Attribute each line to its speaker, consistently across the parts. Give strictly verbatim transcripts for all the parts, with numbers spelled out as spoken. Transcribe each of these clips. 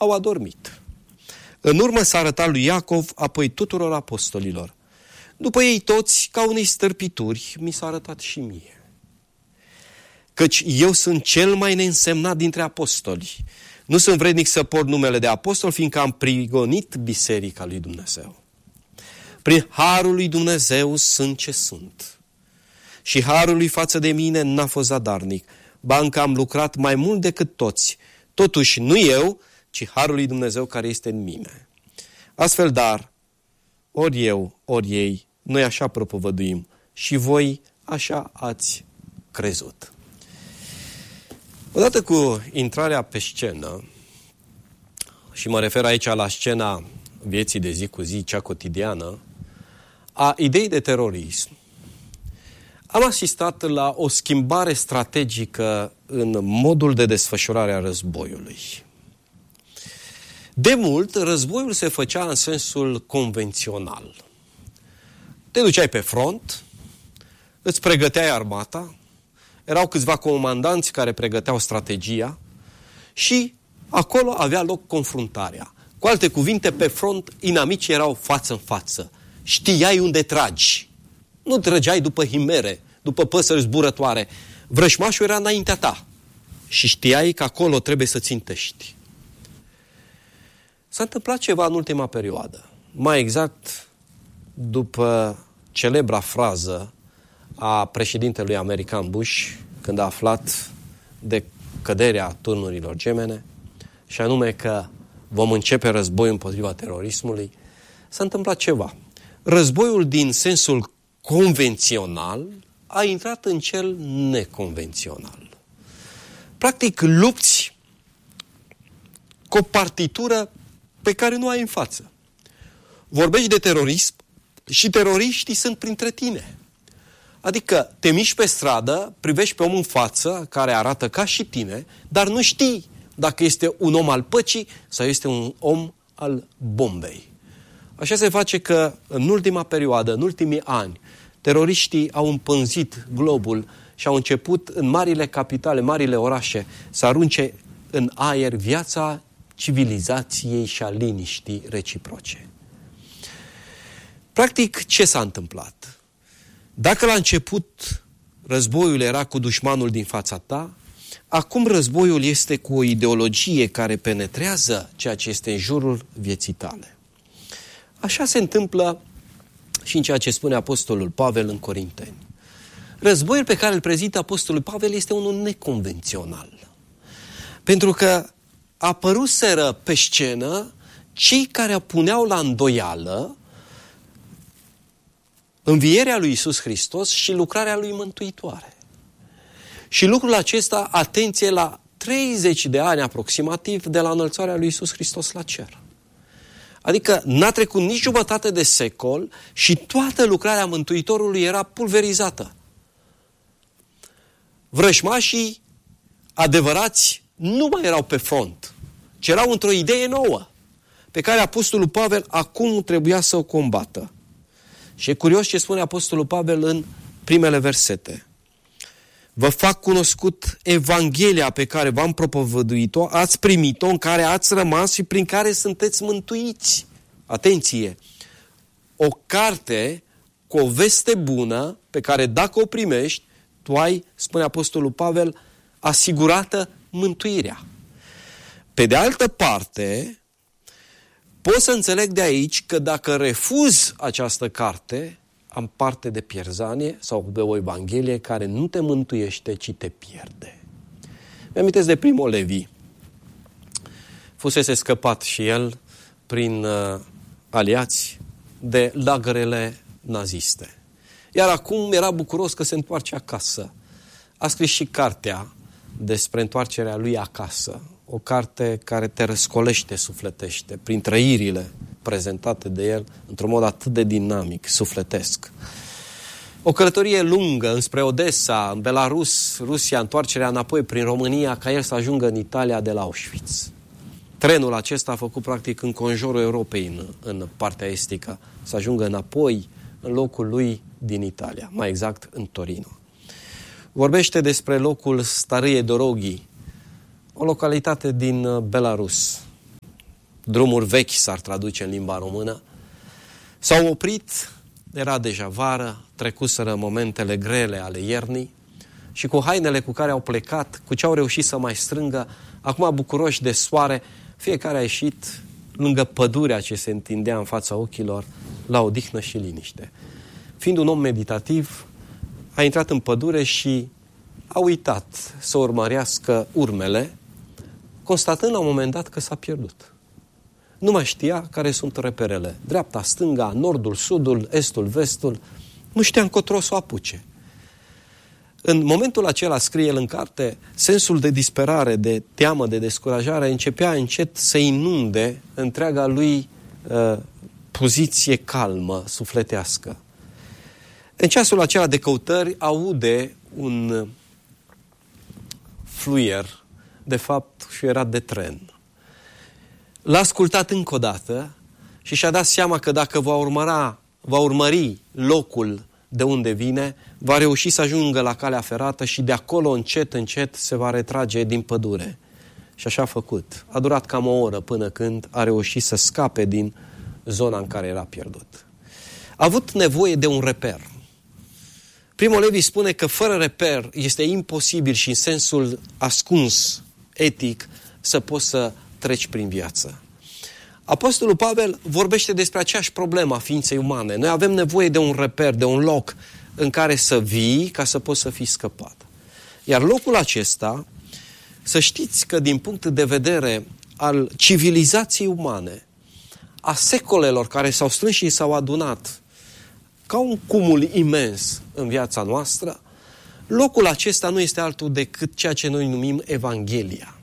Speaker 1: au adormit. În urmă s-a arătat lui Iacov, apoi tuturor apostolilor. După ei toți, ca unei stârpituri, mi s-a arătat și mie. Căci eu sunt cel mai neînsemnat dintre apostoli. Nu sunt vrednic să port numele de apostol, fiindcă am prigonit biserica lui Dumnezeu. Prin harul lui Dumnezeu sunt ce sunt. Și harul lui față de mine n-a fost zadarnic. Ba încă am lucrat mai mult decât toți. Totuși nu eu, ci harul lui Dumnezeu care este în mine. Astfel, dar, ori eu, ori ei, noi așa propovăduim și voi așa ați crezut. Odată cu intrarea pe scenă, și mă refer aici la scena vieții de zi cu zi, cea cotidiană, a ideii de terorism, am asistat la o schimbare strategică în modul de desfășurare a războiului. De mult, războiul se făcea în sensul convențional. Te duceai pe front, îți pregăteai armata, erau câțiva comandanți care pregăteau strategia și acolo avea loc confruntarea. Cu alte cuvinte, pe front, inamicii erau față în față. Știai unde tragi. Nu trăgeai după himere, după păsări zburătoare. Vrășmașul era înaintea ta și știai că acolo trebuie să țintești. S-a întâmplat ceva în ultima perioadă. Mai exact, după celebra frază a președintelui american Bush, când a aflat de căderea turnurilor gemene, și anume că vom începe războiul împotriva terorismului, s-a întâmplat ceva. Războiul din sensul convențional a intrat în cel neconvențional. Practic, lupți cu o partitură pe care nu ai în față. Vorbești de terorism și teroriștii sunt printre tine. Adică te miști pe stradă, privești pe omul în față, care arată ca și tine, dar nu știi dacă este un om al păcii sau este un om al bombei. Așa se face că în ultima perioadă, în ultimii ani, teroriștii au împânzit globul și au început în marile capitale, marile orașe, să arunce în aer viața civilizației și a liniștii reciproce. Practic, ce s-a întâmplat? Dacă la început războiul era cu dușmanul din fața ta, acum războiul este cu o ideologie care penetrează ceea ce este în jurul vieții tale. Așa se întâmplă și în ceea ce spune Apostolul Pavel în Corinteni. Războiul pe care îl prezintă Apostolul Pavel este unul neconvențional. Pentru că apăruseră pe scenă cei care puneau la îndoială învierea lui Iisus Hristos și lucrarea lui mântuitoare. Și lucrul acesta, atenție, la treizeci de ani aproximativ de la înălțarea lui Iisus Hristos la cer. Adică n-a trecut nici jumătate de secol și toată lucrarea Mântuitorului era pulverizată. Vrăjmașii adevărați nu mai erau pe front, ci erau într-o idee nouă, pe care Apostolul Pavel acum trebuia să o combată. Și e curios ce spune Apostolul Pavel în primele versete. Vă fac cunoscut Evanghelia pe care v-am propovăduit-o, ați primit-o, în care ați rămas și prin care sunteți mântuiți. Atenție! O carte cu o veste bună pe care dacă o primești, tu ai, spune Apostolul Pavel, asigurată mântuirea. Pe de altă parte, pot să înțeleg de aici că dacă refuz această carte, am parte de pierzanie sau de o Evanghelie care nu te mântuiește, ci te pierde. Mi-amintesc de Primo Levi. Fusese scăpat și el prin uh, aliați de lagărele naziste. Iar acum era bucuros că se întoarce acasă. A scris și cartea despre întoarcerea lui acasă. O carte care te răscolește sufletește prin trăirile prezentate de el într-un mod atât de dinamic, sufletesc. O călătorie lungă înspre Odessa, în Belarus, Rusia, întoarcerea înapoi prin România, ca el să ajungă în Italia de la Auschwitz. Trenul acesta a făcut practic înconjurul Europei în, în partea estică, să ajungă înapoi în locul lui din Italia, mai exact în Torino. Vorbește despre locul Starie Doroghi, o localitate din Belarus. drumuri vechi s-ar traduce în limba română. S-au oprit, era deja vară, trecuseră momentele grele ale iernii și cu hainele cu care au plecat, cu ce au reușit să mai strângă, acum bucuroși de soare, fiecare a ieșit lângă pădurea ce se întindea în fața ochilor la odihnă și liniște. Fiind un om meditativ, a intrat în pădure și a uitat să urmărească urmele, constatând la un moment dat că s-a pierdut. Nu mai știa care sunt reperele. Dreapta, stânga, nordul, sudul, estul, vestul. Nu știa încotro să o apuce. În momentul acela, scrie el în carte, sensul de disperare, de teamă, de descurajare începea încet să inunde întreaga lui uh, poziție calmă, sufletească. În ceasul acela de căutări aude un fluier, de fapt șuierat de tren. L-a ascultat încă o dată și și-a dat seama că dacă va, urmăra, va urmări locul de unde vine, va reuși să ajungă la calea ferată și de acolo încet, încet se va retrage din pădure. Și așa a făcut. A durat cam o oră până când a reușit să scape din zona în care era pierdut. A avut nevoie de un reper. Primo Levi spune că fără reper este imposibil și în sensul ascuns, etic, să poți să treci prin viață. Apostolul Pavel vorbește despre aceeași problemă a ființei umane. Noi avem nevoie de un reper, de un loc în care să vii ca să poți să fii scăpat. Iar locul acesta, să știți că din punct de vedere al civilizației umane, a secolelor care s-au strâns și s-au adunat ca un cumul imens în viața noastră, locul acesta nu este altul decât ceea ce noi numim Evanghelia.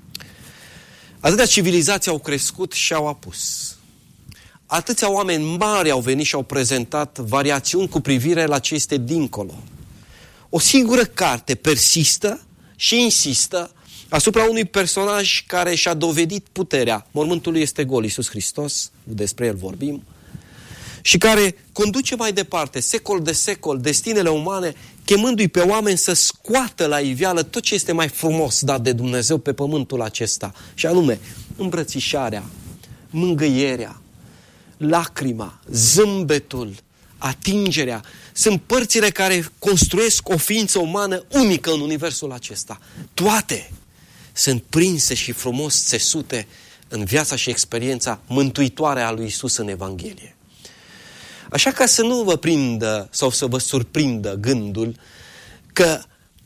Speaker 1: Atâtea civilizații au crescut și au apus. Atâția oameni mari au venit și au prezentat variațiuni cu privire la ce este dincolo. O singură carte persistă și insistă asupra unui personaj care și-a dovedit puterea. Mormântul lui este gol, Iisus Hristos, despre el vorbim, și care conduce mai departe, secol de secol, destinele umane, chemându-i pe oameni să scoată la iveală tot ce este mai frumos dat de Dumnezeu pe pământul acesta, și anume îmbrățișarea, mângâierea, lacrima, zâmbetul, atingerea. Sunt părțile care construiesc o ființă umană unică în universul acesta. Toate sunt prinse și frumos țesute în viața și experiența mântuitoare a lui Iisus în Evanghelie. Așa ca să nu vă prindă sau să vă surprindă gândul că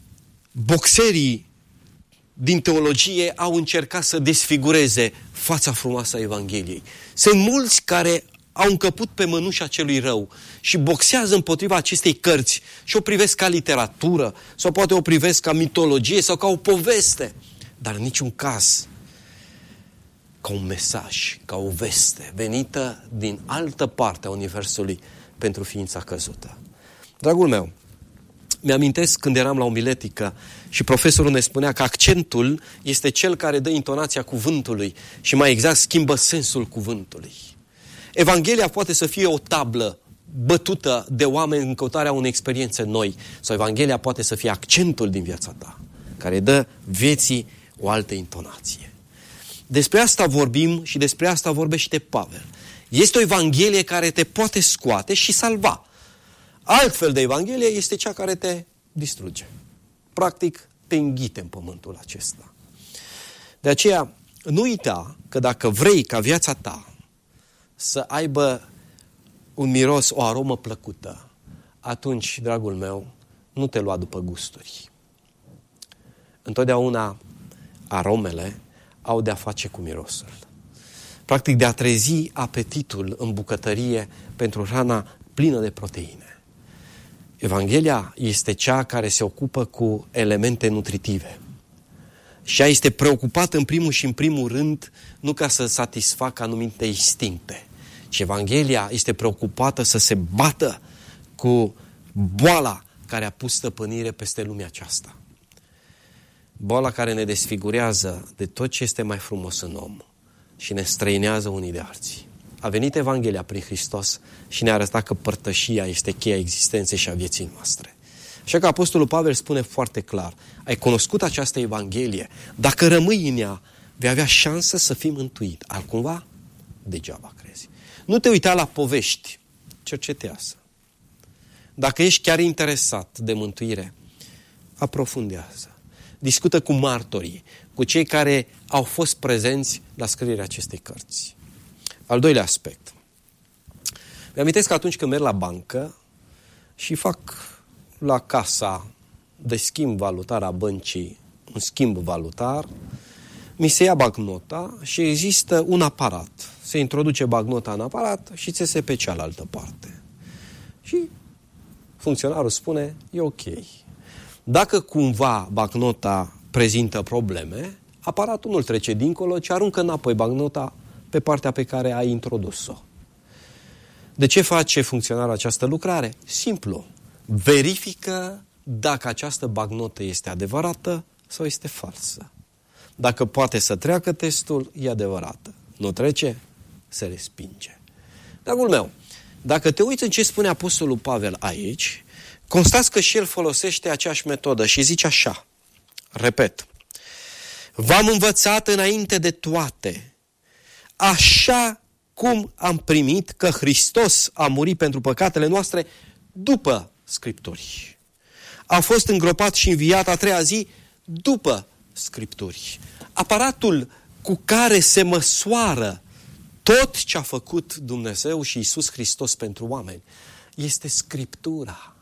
Speaker 1: boxerii din teologie au încercat să desfigureze fața frumoasă a Evangheliei. Sunt mulți care au încăput pe mănușa celui rău și boxează împotriva acestei cărți și o privesc ca literatură sau poate o privesc ca mitologie sau ca o poveste, dar în niciun caz ca un mesaj, ca o veste venită din altă parte a Universului pentru ființa căzută. Dragul meu, mi-amintesc când eram la omiletică și profesorul ne spunea că accentul este cel care dă intonația cuvântului și mai exact schimbă sensul cuvântului. Evanghelia poate să fie o tablă bătută de oameni în căutarea unei experiențe noi, sau Evanghelia poate să fie accentul din viața ta, care dă vieții o altă intonație. Despre asta vorbim și despre asta vorbește Pavel. Este o Evanghelie care te poate scoate și salva. Altfel de Evanghelie este cea care te distruge. Practic, te înghite în pământul acesta. De aceea, nu uita că dacă vrei ca viața ta să aibă un miros, o aromă plăcută, atunci, dragul meu, nu te lua după gusturi. Întotdeauna aromele au de-a face cu mirosul. Practic de a trezi apetitul în bucătărie pentru hrana plină de proteine. Evanghelia este cea care se ocupă cu elemente nutritive. Și ea este preocupată în primul și în primul rând nu ca să satisfacă anumite instincte, ci Evanghelia este preocupată să se bată cu boala care a pus stăpânire peste lumea aceasta. Boala care ne desfigurează de tot ce este mai frumos în om și ne străinează unii de alții. A venit Evanghelia prin Hristos și ne-a arătat că părtășia este cheia existenței și a vieții noastre. Așa că Apostolul Pavel spune foarte clar, ai cunoscut această Evanghelie, dacă rămâi în ea, vei avea șansă să fii mântuit. Altcumva, degeaba crezi. Nu te uita la povești, cercetează. Dacă ești chiar interesat de mântuire, aprofundează. Discută cu martorii, cu cei care au fost prezenți la scrierea acestei cărți. Al doilea aspect. Mi-amintesc că atunci când merg la bancă și fac la casa de schimb valutar a băncii un schimb valutar, mi se ia bancnota și există un aparat. Se introduce bancnota în aparat și ți se pe cealaltă parte. Și funcționarul spune, e ok. Dacă cumva bancnota prezintă probleme, aparatul nu-l trece dincolo, ci aruncă înapoi bancnota pe partea pe care ai introdus-o. De ce face funcționarul această lucrare? Simplu. Verifică dacă această bancnotă este adevărată sau este falsă. Dacă poate să treacă testul, e adevărată. Nu trece, se respinge. Dragul meu, dacă te uiți în ce spune Apostolul Pavel aici, constați că și el folosește aceeași metodă și zice așa, repet, v-am învățat înainte de toate, așa cum am primit că Hristos a murit pentru păcatele noastre după Scripturi. A fost îngropat și înviat a treia zi după Scripturi. Aparatul cu care se măsoară tot ce a făcut Dumnezeu și Iisus Hristos pentru oameni este Scriptura.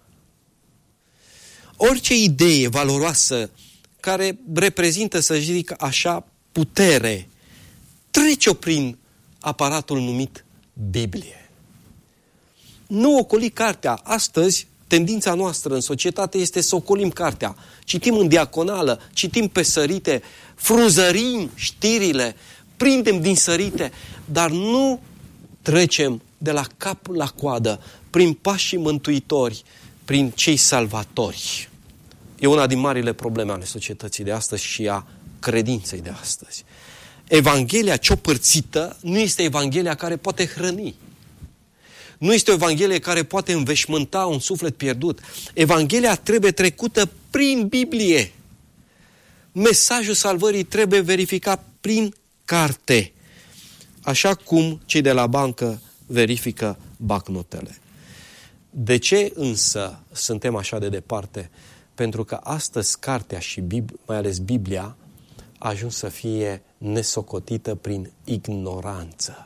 Speaker 1: Orice idee valoroasă care reprezintă, să zic așa, putere, trece-o prin aparatul numit Biblie. Nu ocoli cartea. Astăzi, tendința noastră în societate este să ocolim cartea. Citim în diaconală, citim pe sărite, frunzărim știrile, prindem din sărite, dar nu trecem de la cap la coadă, prin pașii mântuitori, prin cei salvatori. E una din marile probleme ale societății de astăzi și a credinței de astăzi. Evanghelia ciopărțită nu este Evanghelia care poate hrăni. Nu este o Evanghelie care poate înveșmânta un suflet pierdut. Evanghelia trebuie trecută prin Biblie. Mesajul salvării trebuie verificat prin carte. Așa cum cei de la bancă verifică bancnotele. De ce însă suntem așa de departe? Pentru că astăzi cartea și Bib- mai ales Biblia a ajuns să fie nesocotită prin ignoranță.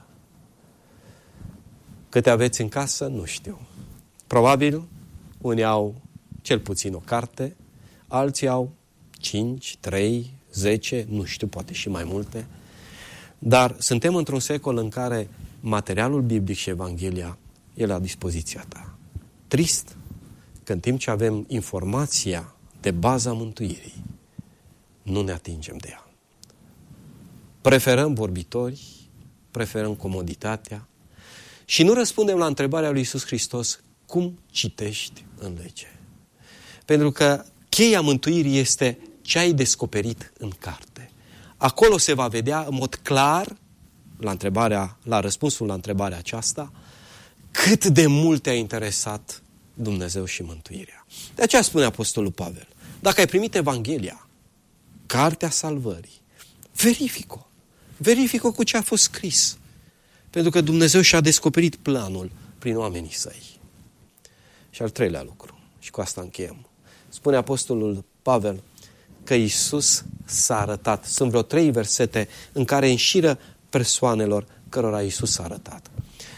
Speaker 1: Câte aveți în casă? Nu știu. Probabil unii au cel puțin o carte, alții au cinci, trei, zece, nu știu, poate și mai multe. Dar suntem într-un secol în care materialul biblic și Evanghelia e la dispoziția ta. Trist că în timp ce avem informația de baza mântuirii, nu ne atingem de ea. Preferăm vorbitori, preferăm comoditatea și nu răspundem la întrebarea lui Iisus Hristos, cum citești în lege? Pentru că cheia mântuirii este ce ai descoperit în carte. Acolo se va vedea în mod clar, la, întrebarea, la răspunsul la întrebarea aceasta, cât de mult te-a interesat Dumnezeu și mântuirea. De aceea spune Apostolul Pavel, dacă ai primit Evanghelia, cartea salvării, verifică-o. Verifică cu ce a fost scris. Pentru că Dumnezeu și-a descoperit planul prin oamenii săi. Și al treilea lucru, și cu asta încheiem. Spune Apostolul Pavel că Iisus s-a arătat. Sunt vreo trei versete în care înșiră persoanelor cărora Iisus s-a arătat.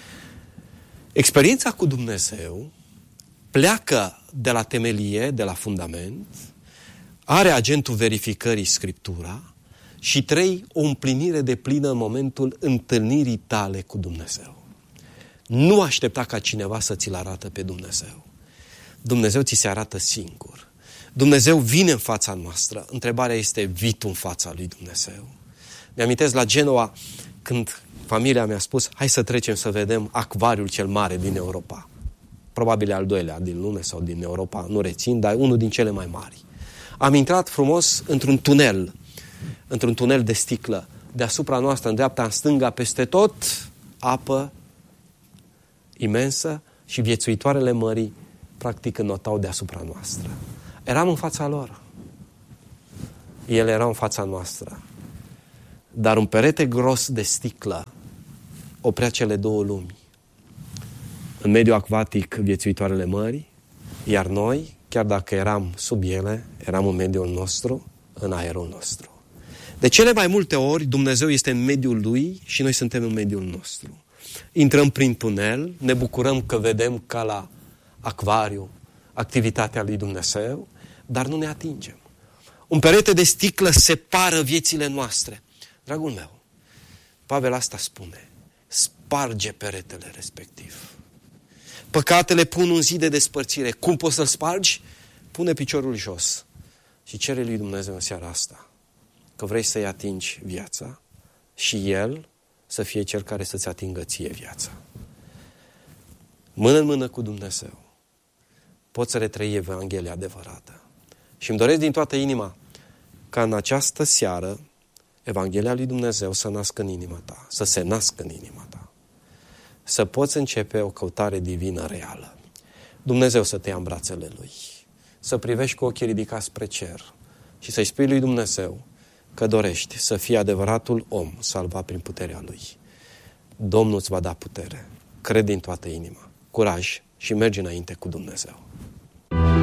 Speaker 1: Experiența cu Dumnezeu pleacă de la temelie, de la fundament, are agentul verificării Scriptura, și trei, o împlinire de plină în momentul întâlnirii tale cu Dumnezeu. Nu aștepta ca cineva să ți-l arată pe Dumnezeu. Dumnezeu ți se arată singur. Dumnezeu vine în fața noastră. Întrebarea este, vii tu în fața lui Dumnezeu? Mi-amintesc la Genova, când familia mi-a spus, hai să trecem să vedem acvariul cel mare din Europa. Probabil al doilea din lume sau din Europa, nu rețin, dar unul din cele mai mari. Am intrat frumos într-un tunel, într-un tunel de sticlă. Deasupra noastră, în dreapta, în stânga, peste tot, apă imensă și viețuitoarele mării, practic, înnotau deasupra noastră. Eram în fața lor. Ele erau în fața noastră. Dar un perete gros de sticlă oprea cele două lumi. În mediul acvatic, viețuitoarele mării, iar noi, chiar dacă eram sub ele, eram în mediul nostru, în aerul nostru. De cele mai multe ori, Dumnezeu este în mediul Lui și noi suntem în mediul nostru. Intrăm prin tunel, ne bucurăm că vedem ca la acvariu activitatea lui Dumnezeu, dar nu ne atingem. Un perete de sticlă separă viețile noastre. Dragul meu, Pavel asta spune, sparge peretele respectiv. Păcatele pun un zid de despărțire. Cum poți să-l spargi? Pune piciorul jos și cere lui Dumnezeu în seara asta că vrei să-i atingi viața și El să fie Cel care să-ți atingă ție viața. Mână în mână cu Dumnezeu poți să retrăi Evanghelia adevărată. Și îmi doresc din toată inima ca în această seară Evanghelia lui Dumnezeu să nască în inima ta, să se nască în inima ta. Să poți începe o căutare divină reală. Dumnezeu să te ia în brațele Lui, să privești cu ochii ridicați spre cer și să-i spui lui Dumnezeu că dorești să fii adevăratul om salvat prin puterea Lui. Domnul îți va da putere. Crede din toată inima, curaj și mergi înainte cu Dumnezeu.